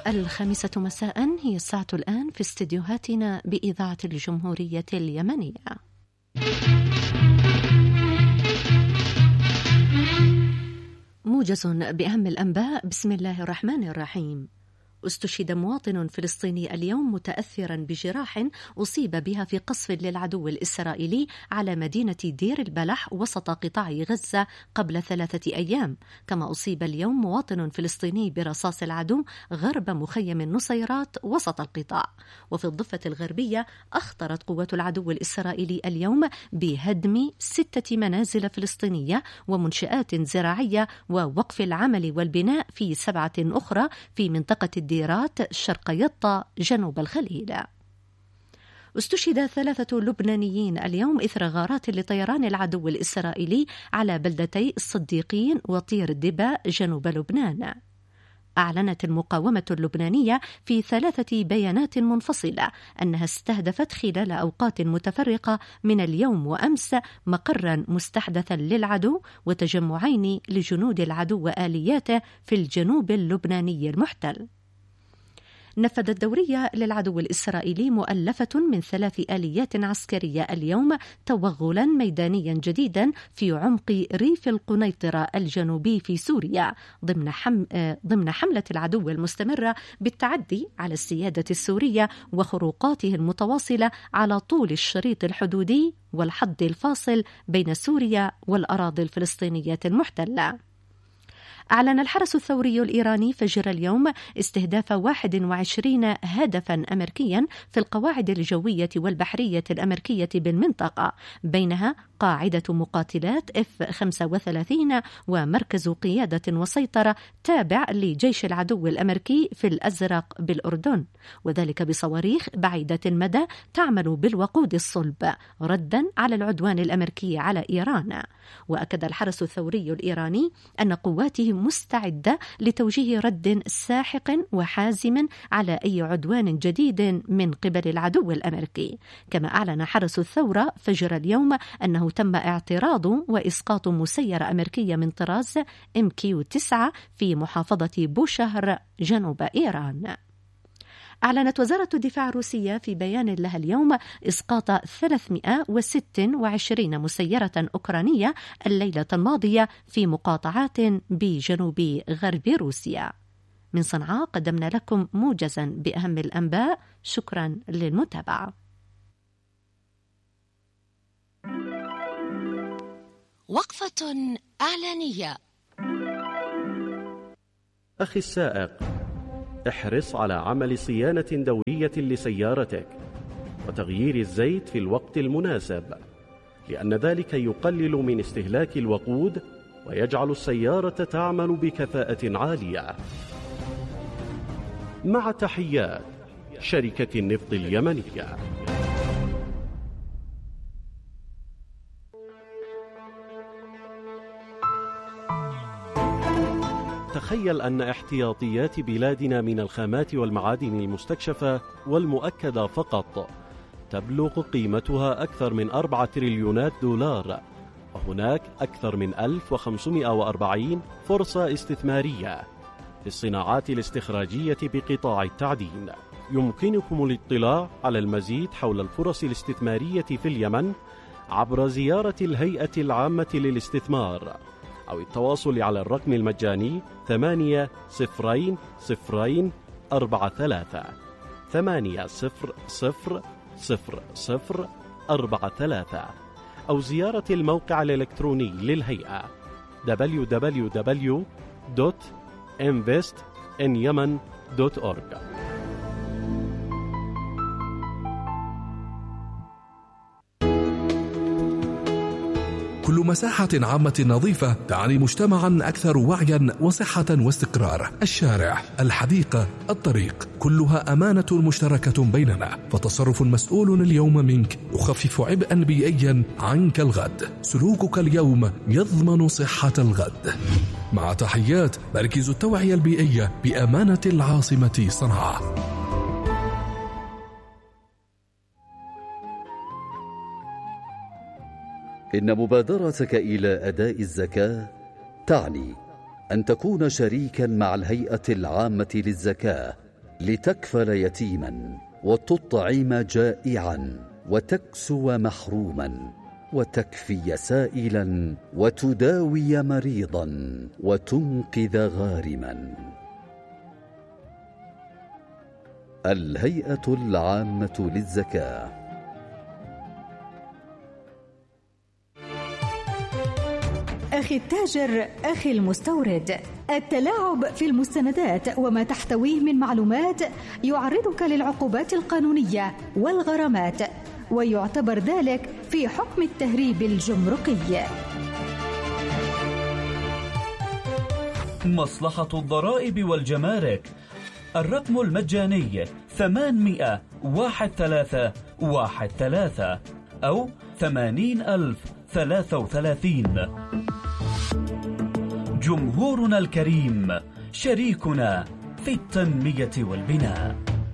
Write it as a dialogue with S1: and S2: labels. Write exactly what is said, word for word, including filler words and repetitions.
S1: الخامسة مساء هي الساعة الآن في استديوهاتنا بإذاعة الجمهورية اليمنية. موجز بأهم الأنباء. بسم الله الرحمن الرحيم. استشهد مواطن فلسطيني اليوم متأثرا بجراح أصيب بها في قصف للعدو الإسرائيلي على مدينة دير البلح وسط قطاع غزة قبل ثلاثة أيام. كما أصيب اليوم مواطن فلسطيني برصاص العدو غرب مخيم النصيرات وسط القطاع. وفي الضفة الغربية أخطرت قوات العدو الإسرائيلي اليوم بهدم ستة منازل فلسطينية ومنشآت زراعية ووقف العمل والبناء في سبعة أخرى في منطقة الديرات شرق يطا جنوب الخليل. استشهد ثلاثة لبنانيين اليوم إثر غارات لطيران العدو الإسرائيلي على بلدتي الصديقين وطير الدباء جنوب لبنان. أعلنت المقاومة اللبنانية في ثلاثة بيانات منفصلة أنها استهدفت خلال أوقات متفرقة من اليوم وأمس مقرا مستحدثا للعدو وتجمعين لجنود العدو وآلياته في الجنوب اللبناني المحتل. نفذت دورية للعدو الإسرائيلي مؤلفة من ثلاث آليات عسكرية اليوم توغلا ميدانيا جديدا في عمق ريف القنيطرة الجنوبي في سوريا ضمن, حم... ضمن حملة العدو المستمرة بالتعدي على السيادة السورية وخروقاته المتواصلة على طول الشريط الحدودي والحد الفاصل بين سوريا والأراضي الفلسطينية المحتلة. أعلن الحرس الثوري الإيراني فجر اليوم استهداف واحد وعشرين هدفا أمريكيا في القواعد الجوية والبحرية الأمريكية بالمنطقة، بينها قاعدة مقاتلات إف خمسة وثلاثين ومركز قيادة وسيطرة تابع لجيش العدو الأمريكي في الأزرق بالأردن، وذلك بصواريخ بعيدة المدى تعمل بالوقود الصلب ردا على العدوان الأمريكي على إيران. وأكد الحرس الثوري الإيراني أن قواته مستعدة لتوجيه رد ساحق وحازم على أي عدوان جديد من قبل العدو الأمريكي. كما أعلن حرس الثورة فجر اليوم أنه تم اعتراض وإسقاط مسيرة أمريكية من طراز إم كيو تسعة في محافظة بوشهر جنوب إيران. أعلنت وزارة الدفاع الروسية في بيان لها اليوم إسقاط ثلاثمائة وستة وعشرين مسيرة أوكرانية الليلة الماضية في مقاطعات بجنوب غرب روسيا. من صنعاء قدمنا لكم موجزا بأهم الأنباء. شكرا للمتابعة.
S2: وقفة إعلانية.
S3: أخي السائق، احرص على عمل صيانة دورية لسيارتك وتغيير الزيت في الوقت المناسب، لأن ذلك يقلل من استهلاك الوقود ويجعل السيارة تعمل بكفاءة عالية. مع تحيات شركة النفط اليمنية. تخيل أن احتياطيات بلادنا من الخامات والمعادن المستكشفة والمؤكدة فقط تبلغ قيمتها أكثر من أربعة تريليونات دولار، وهناك أكثر من ألف وخمسمائة وأربعين فرصة استثمارية في الصناعات الاستخراجية بقطاع التعدين. يمكنكم الاطلاع على المزيد حول الفرص الاستثمارية في اليمن عبر زيارة الهيئة العامة للاستثمار أو التواصل على الرقم المجاني ثمانية صفرين صفرين أربعة ثلاثة ثمانية صفر صفر صفر صفر أربعة ثلاثة أو زيارة الموقع الإلكتروني للهيئة دبليو دبليو دبليو دوت انفست إن يمن دوت أورج.
S4: كل مساحة عامة نظيفة تعني مجتمعا أكثر وعيا وصحة واستقرار. الشارع، الحديقة، الطريق، كلها أمانة مشتركة بيننا، فتصرف مسؤول اليوم منك يخفف عبئا بيئيا عنك الغد. سلوكك اليوم يضمن صحة الغد. مع تحيات مركز التوعية البيئية بأمانة العاصمة صنعاء.
S5: إن مبادرتك إلى أداء الزكاة تعني أن تكون شريكا مع الهيئة العامة للزكاة لتكفل يتيما وتطعم جائعا وتكسو محروما وتكفي سائلا وتداوي مريضا وتنقذ غارما. الهيئة العامة للزكاة.
S6: أخي التاجر، أخي المستورد، التلاعب في المستندات وما تحتويه من معلومات يعرضك للعقوبات القانونية والغرامات، ويعتبر ذلك في حكم التهريب الجمركي.
S7: مصلحة الضرائب والجمارك، الرقم المجاني ثمانمائة واحد ثلاثة واحد ثلاثة أو ثمانين ألف ثلاثة وثلاثين. جمهورنا الكريم، شريكنا في التنمية والبناء.